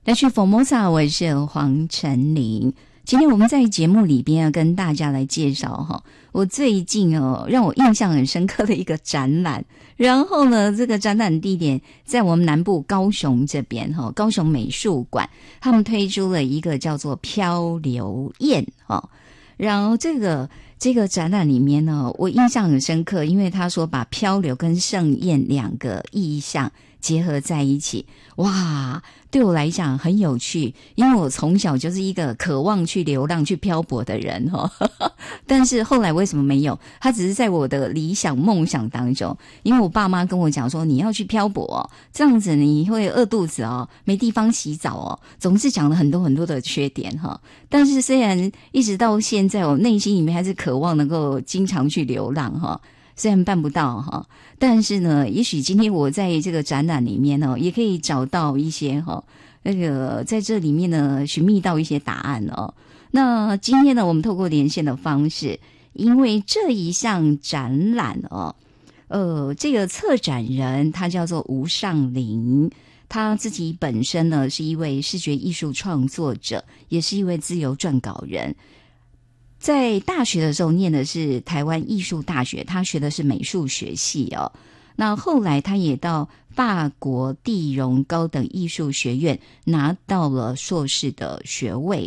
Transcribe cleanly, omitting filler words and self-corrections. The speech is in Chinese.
来去 Formosa， 我是黄晨林。今天我们在节目里边要跟大家来介绍我最近让我印象很深刻的一个展览。然后呢，这个展览地点在我们南部高雄这边高雄美术馆，他们推出了一个叫做漂流宴然后这个展览里面呢，我印象很深刻，因为他说把漂流跟盛宴两个意象结合在一起，哇，对我来讲很有趣，因为我从小就是一个渴望去流浪去漂泊的人但是后来为什么没有？他只是在我的理想梦想当中，因为我爸妈跟我讲说你要去漂泊这样子你会饿肚子没地方洗澡总是讲了很多很多的缺点但是虽然一直到现在我内心里面还是渴望能够经常去流浪虽然办不到但是呢，也许今天我在这个展览里面也可以找到一些那个在这里面呢寻觅到一些答案那今天呢，我们透过连线的方式，因为这一项展览这个策展人他叫做吴尚林，他自己本身呢是一位视觉艺术创作者，也是一位自由撰稿人。在大学的时候念的是台湾艺术大学，他学的是美术学系那后来他也到法国第荣高等艺术学院拿到了硕士的学位